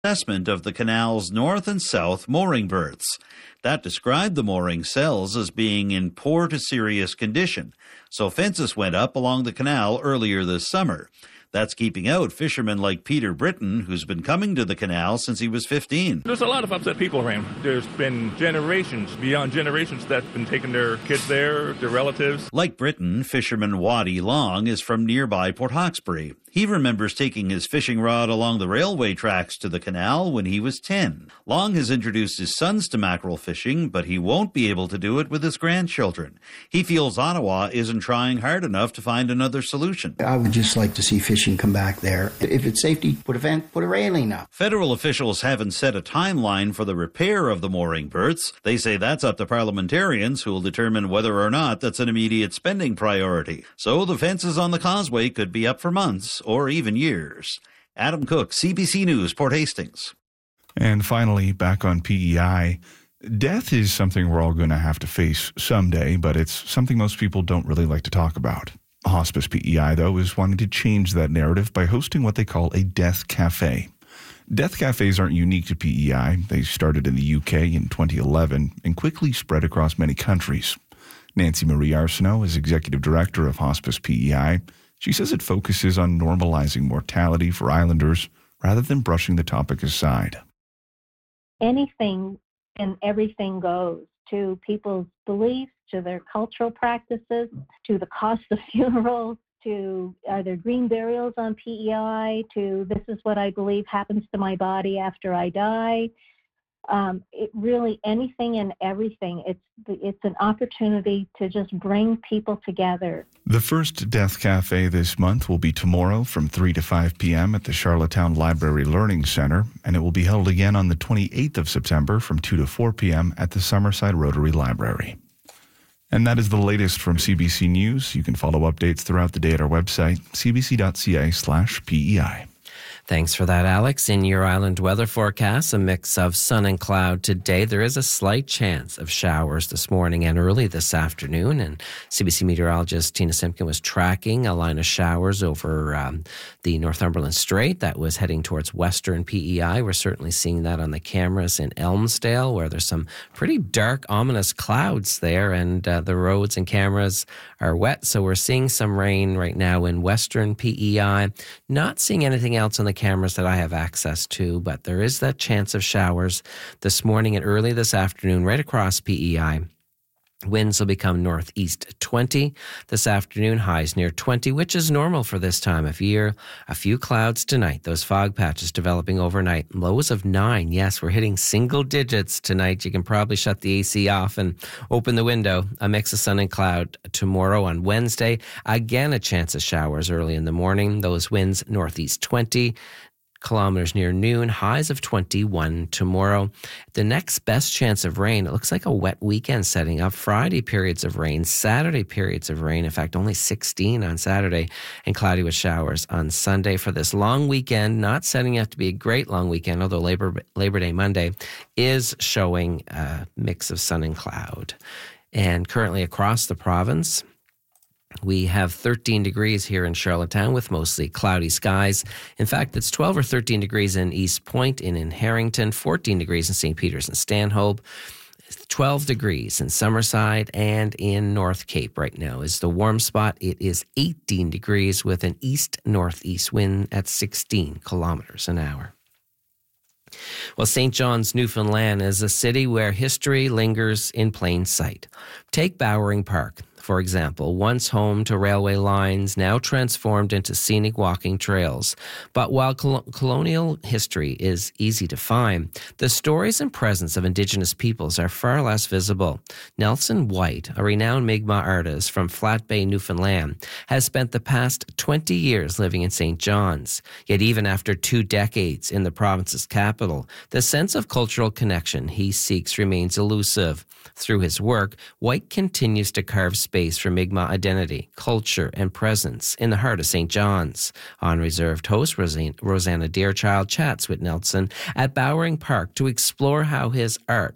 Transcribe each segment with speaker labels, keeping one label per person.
Speaker 1: assessment of the canal's north and south mooring berths. That described the mooring cells as being in poor to serious condition, so fences went up along the canal earlier this summer. That's keeping out fishermen like Peter Britton, who's been coming to the canal since he was 15.
Speaker 2: There's a lot of upset people around. There's been generations, beyond generations, that's been taking their kids there, their relatives.
Speaker 1: Like Britton, fisherman Waddy Long is from nearby Port Hawkesbury. He remembers taking his fishing rod along the railway tracks to the canal when he was 10. Long has introduced his sons to mackerel fishing, but he won't be able to do it with his grandchildren. He feels Ottawa isn't trying hard enough to find another solution.
Speaker 3: I would just like to see fishing come back there. If it's safety, put a railing up.
Speaker 1: Federal officials haven't set a timeline for the repair of the mooring berths. They say that's up to parliamentarians who will determine whether or not that's an immediate spending priority. So the fences on the causeway could be up for months or even years. Adam Cook, CBC News, Port Hastings.
Speaker 4: And finally, back on PEI, death is something we're all going to have to face someday, but it's something most people don't really like to talk about. Hospice PEI, though, is wanting to change that narrative by hosting what they call a death cafe. Death cafes aren't unique to PEI. They started in the UK in 2011 and quickly spread across many countries. Nancy Marie Arsenault is executive director of Hospice PEI. She says it focuses on normalizing mortality for islanders rather than brushing the topic aside.
Speaker 5: Anything and everything goes, to people's beliefs, to their cultural practices, to the cost of funerals, to either green burials on PEI, to this is what I believe happens to my body after I die. It really, anything and everything. It's an opportunity to just bring people together.
Speaker 4: The first Death Cafe this month will be tomorrow from 3 to 5 p.m. at the Charlottetown Library Learning Center, and it will be held again on the 28th of September from 2 to 4 p.m. at the Summerside Rotary Library. And that is the latest from CBC News. You can follow updates throughout the day at our website, cbc.ca/PEI.
Speaker 6: Thanks for that, Alex. In your island weather forecast, a mix of sun and cloud today. There is a slight chance of showers this morning and early this afternoon. And CBC meteorologist Tina Simpkin was tracking a line of showers over the Northumberland Strait that was heading towards western PEI. We're certainly seeing that on the cameras in Elmsdale, where there's some pretty dark, ominous clouds there, and the roads and cameras are wet. So we're seeing some rain right now in western PEI. Not seeing anything else on the cameras that I have access to, but there is that chance of showers this morning and early this afternoon right across PEI. Winds will become northeast 20 this afternoon, highs near 20, which is normal for this time of year. A few clouds tonight, those fog patches developing overnight, lows of 9. Yes, we're hitting single digits tonight. You can probably shut the AC off and open the window. A mix of sun and cloud tomorrow. On Wednesday, again a chance of showers early in the morning. Those winds northeast 20 kilometers near noon, highs of 21 tomorrow. The next best chance of rain, it looks like a wet weekend setting up. Friday, periods of rain. Saturday, periods of rain. In fact, only 16 on Saturday, and cloudy with showers on Sunday. For this long weekend, not setting up to be a great long weekend, although Labor Day Monday is showing a mix of sun and cloud. And currently across the province, we have 13 degrees here in Charlottetown with mostly cloudy skies. In fact, it's 12 or 13 degrees in East Point and in Harrington, 14 degrees in St. Peters and Stanhope, 12 degrees in Summerside, and in North Cape right now is the warm spot. It is 18 degrees with an east-northeast wind at 16 kilometers an hour. Well, St. John's, Newfoundland is a city where history lingers in plain sight. Take Bowering Park, for example, once home to railway lines, now transformed into scenic walking trails. But while colonial history is easy to find, the stories and presence of Indigenous peoples are far less visible. Nelson White, a renowned Mi'kmaq artist from Flat Bay, Newfoundland, has spent the past 20 years living in St. John's. Yet even after 2 decades in the province's capital, the sense of cultural connection he seeks remains elusive. Through his work, White continues to carve space for Mi'kmaq identity, culture, and presence in the heart of St. John's. On Reserved host Rosanna Deerchild chats with Nelson at Bowering Park to explore how his art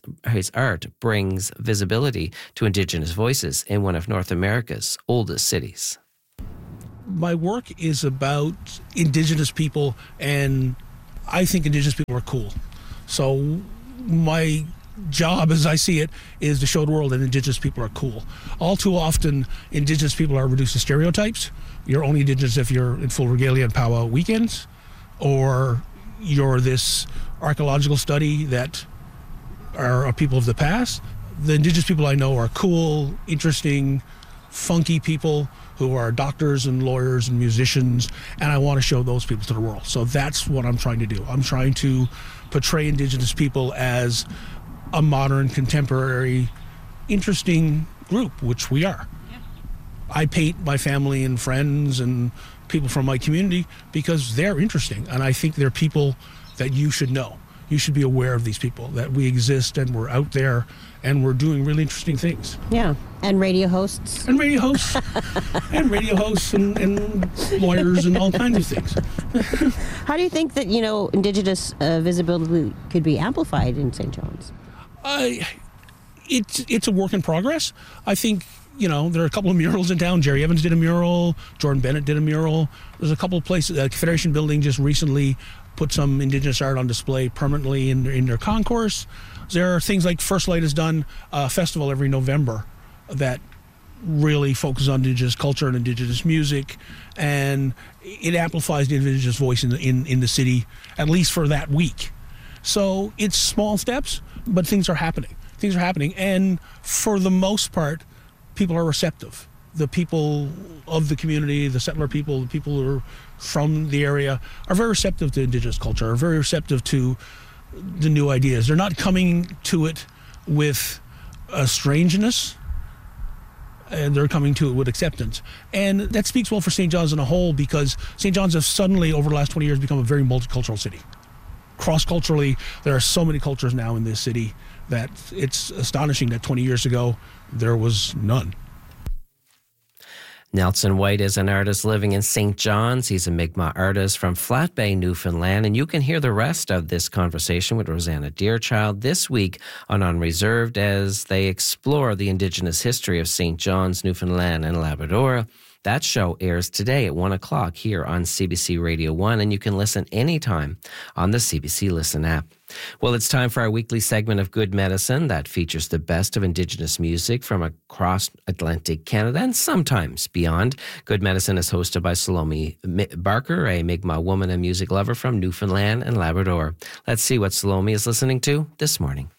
Speaker 6: brings visibility to Indigenous voices in one of North America's oldest cities.
Speaker 7: My work is about Indigenous people and I think Indigenous people are cool. So my job, as I see it, is to show the world that Indigenous people are cool. All too often, Indigenous people are reduced to stereotypes. You're only Indigenous if you're in full regalia and powwow weekends, or you're this archaeological study that are people of the past. The Indigenous people I know are cool, interesting, funky people who are doctors and lawyers and musicians, and I want to show those people to the world. So that's what I'm trying to do. I'm trying to portray Indigenous people as a modern, contemporary, interesting group, which we are. Yeah. I paint my family and friends and people from my community because they're interesting, and I think they're people that you should know. You should be aware of these people, that we exist and we're out there and we're doing really interesting things.
Speaker 8: Yeah, and radio hosts.
Speaker 7: And radio hosts. And radio hosts and lawyers and all kinds of things.
Speaker 8: How do you think that, Indigenous visibility could be amplified in St. John's?
Speaker 7: It's a work in progress. I think, there are a couple of murals in town. Jerry Evans did a mural. Jordan Bennett did a mural. There's a couple of places. Confederation Building just recently put some Indigenous art on display permanently in their concourse. There are things like First Light has done a festival every November that really focuses on Indigenous culture and Indigenous music, and it amplifies the Indigenous voice in the city, at least for that week. So it's small steps, but things are happening. Things are happening, and for the most part, people are receptive. The people of the community, the settler people, the people who are from the area are very receptive to Indigenous culture, are very receptive to the new ideas. They're not coming to it with a strangeness, and they're coming to it with acceptance. And that speaks well for St. John's in a whole, because St. John's has suddenly, over the last 20 years, become a very multicultural city. Cross-culturally, there are so many cultures now in this city that it's astonishing that 20 years ago, there was none.
Speaker 6: Nelson White is an artist living in St. John's. He's a Mi'kmaq artist from Flat Bay, Newfoundland. And you can hear the rest of this conversation with Rosanna Deerchild this week on Unreserved as they explore the Indigenous history of St. John's, Newfoundland and Labrador. That show airs today at 1 o'clock here on CBC Radio 1, and you can listen anytime on the CBC Listen app. Well, it's time for our weekly segment of Good Medicine that features the best of Indigenous music from across Atlantic Canada and sometimes beyond. Good Medicine is hosted by Salome Barker, a Mi'kmaq woman and music lover from Newfoundland and Labrador. Let's see what Salome is listening to this morning.